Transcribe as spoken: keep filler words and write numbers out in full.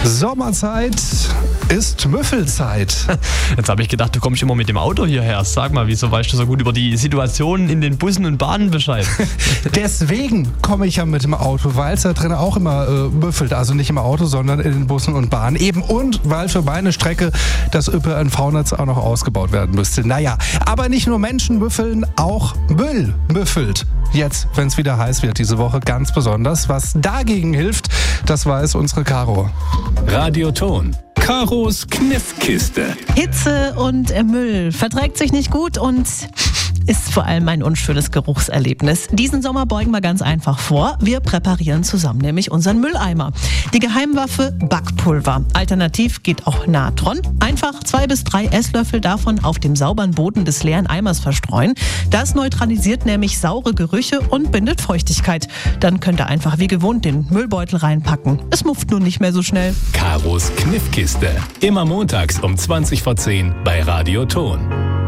Sommerzeit ist Müffelzeit. Jetzt habe ich gedacht, du kommst immer mit dem Auto hierher. Sag mal, wieso weißt du so gut über die Situation in den Bussen und Bahnen Bescheid? Deswegen komme ich ja mit dem Auto, weil es da drin auch immer äh, müffelt. Also nicht im Auto, sondern in den Bussen und Bahnen. Eben und weil für meine Strecke das Ö P N V-Netz auch noch ausgebaut werden müsste. Naja, aber nicht nur Menschen müffeln, auch Müll müffelt. Jetzt, wenn es wieder heiß wird diese Woche, ganz besonders. Was dagegen hilft, das weiß unsere Caro. Radioton. Caros Kniffkiste. Hitze und Müll verträgt sich nicht gut und ist vor allem ein unschönes Geruchserlebnis. Diesen Sommer beugen wir ganz einfach vor. Wir präparieren zusammen nämlich unseren Mülleimer. Die Geheimwaffe Backpulver. Alternativ geht auch Natron. Einfach zwei bis drei Esslöffel davon auf dem sauberen Boden des leeren Eimers verstreuen. Das neutralisiert nämlich saure Gerüche und bindet Feuchtigkeit. Dann könnt ihr einfach wie gewohnt den Müllbeutel reinpacken. Es mufft nur nicht mehr so schnell. Caros Kniffkiste. Immer montags um zwanzig vor zehn bei Radioton.